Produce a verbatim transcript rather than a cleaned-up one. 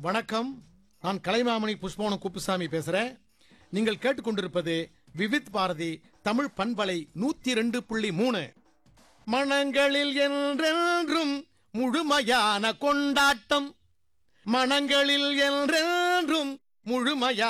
வணக்கம். நான் கலைமாமணி புஷ்பவனம் குப்புசாமி பேசுறேன். நீங்கள் கேட்டுக்கொண்டிருப்பது விவித் பாரதி தமிழ் பண்பலை நூத்தி ரெண்டு புள்ளி மூணு. மனங்களில் என்றென்றும் முழுமையான கொண்டாட்டம், மனங்களில் என்றென்றும் முழுமையான